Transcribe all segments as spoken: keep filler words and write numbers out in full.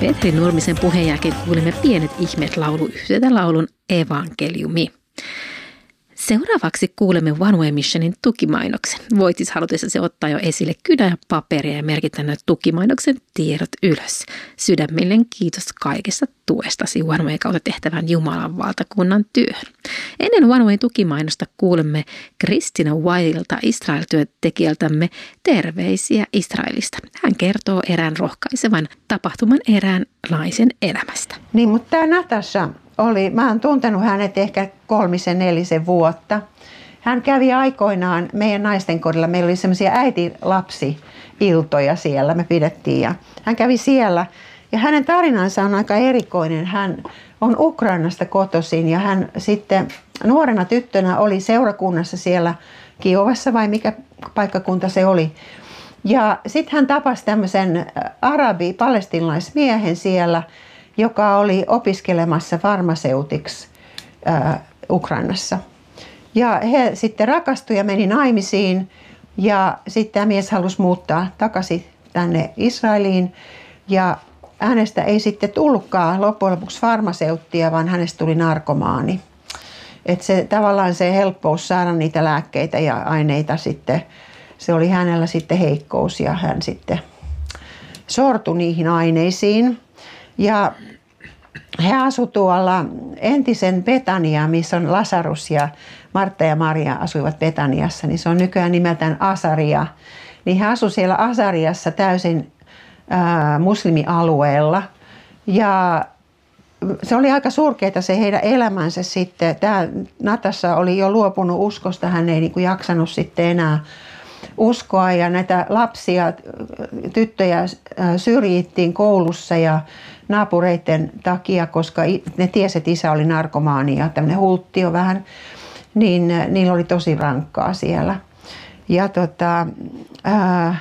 Petri Nurmisen puheen jälkeen kuulimme Pienet ihmeet -lauluyhtyeeltä laulun Evankeliumi. Seuraavaksi kuulemme One Way Missionin tukimainoksen. Voit siis halutessasi ottaa jo esille kynä ja paperia ja merkitä nämä tukimainoksen tiedot ylös. Sydämellinen kiitos kaikesta tuestasi One Way kautta tehtävän Jumalan valtakunnan työhön. Ennen One Wayn tukimainosta kuulemme Kristina Wildelta Israel-työntekijältämme terveisiä Israelista. Hän kertoo erään rohkaisevan tapahtuman erään naisen elämästä. Niin, mutta tämä Natasha oli, mä oon tuntenut hänet ehkä kolmisen nelisen vuotta. Hän kävi aikoinaan meidän naisten kodilla. Meillä oli semmoisia äiti-lapsi-iltoja siellä, me pidettiin. Ja hän kävi siellä ja hänen tarinansa on aika erikoinen. Hän on Ukrainasta kotoisin ja hän sitten nuorena tyttönä oli seurakunnassa siellä Kiovassa vai mikä paikkakunta se oli. Ja sitten hän tapasi tämmöisen arabi-palestinalaismiehen siellä, joka oli opiskelemassa farmaseutiksi äh, Ukrainassa. Ja he sitten rakastuivat ja meni naimisiin ja sitten tämä mies halusi muuttaa takaisin tänne Israeliin ja hänestä ei sitten tullutkaan loppujen lopuksi farmaseuttia, vaan hänestä tuli narkomaani. Että se tavallaan se helppous saada niitä lääkkeitä ja aineita sitten, se oli hänellä sitten heikkous ja hän sitten sortui niihin aineisiin. Ja he asuivat tuolla entisen Betania, missä on Lasarus ja Martta ja Maria asuivat Betaniassa, niin se on nykyään nimeltään Asaria. Niin he asuivat siellä Asariassa täysin ää, muslimialueella ja se oli aika surkeita se heidän elämänsä sitten. Tämä Natasha oli jo luopunut uskosta, hän ei niin kuin jaksanut sitten enää uskoa ja näitä lapsia, tyttöjä syrjittiin koulussa ja naapureiden takia, koska ne tiesi, että isä oli narkomaani ja tämmöinen hultti on vähän, niin niillä oli tosi rankkaa siellä. Ja tota, ää,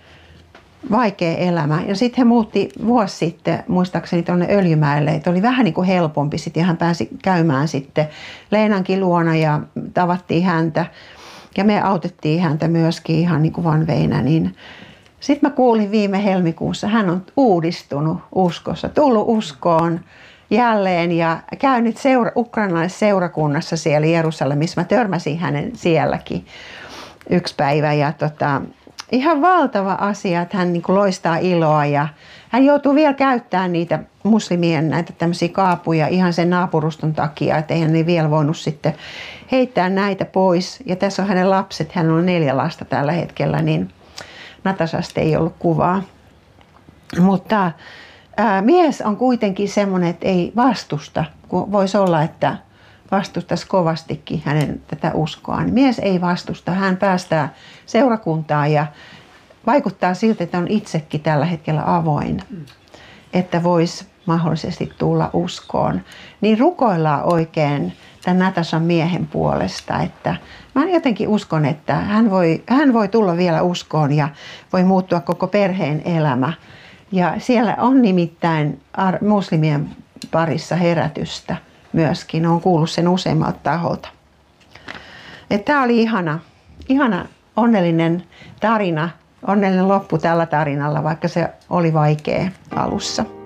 vaikea elämä. Ja sitten he muutti vuosi sitten, muistaakseni tuonne Öljymäelle, että oli vähän niin kuin helpompi sitten ja hän pääsi käymään sitten Leenankin luona ja tavattiin häntä. Ja me autettiin häntä myöskin ihan niin kuin One Waynä, niin sitten mä kuulin viime helmikuussa, hän on uudistunut uskossa, tullut uskoon jälleen ja käynyt seura, ukrainalaisessa seurakunnassa siellä Jerusalemissa. Mä törmäsin hänen sielläkin yksi päivä ja tota, ihan valtava asia, että hän niin kuin loistaa iloa ja hän joutuu vielä käyttämään niitä muslimien näitä tämmöisiä kaapuja ihan sen naapuruston takia, että eihän ne vielä voinut sitten heittää näitä pois. Ja tässä on hänen lapset, hän on neljä lasta tällä hetkellä, niin Natashasta ei ollut kuvaa. Mutta ää, mies on kuitenkin semmoinen, että ei vastusta, kun voisi olla, että vastustaisi kovastikin hänen tätä uskoaan. Mies ei vastusta, hän päästää seurakuntaa ja vaikuttaa siltä, että on itsekin tällä hetkellä avoin, että voisi mahdollisesti tulla uskoon. Niin rukoillaan oikein tämän Natashan miehen puolesta, että mä jotenkin uskon, että hän voi, hän voi tulla vielä uskoon ja voi muuttua koko perheen elämä. Ja siellä on nimittäin muslimien parissa herätystä myöskin, olen kuullut sen useammalta taholta. Tämä oli ihana, ihana onnellinen tarina, onnellinen loppu tällä tarinalla, vaikka se oli vaikea alussa.